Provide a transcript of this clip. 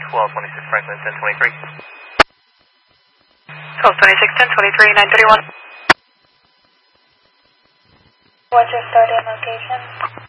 1226 Franklin 1023. 1226 1023 931. What's your start and location?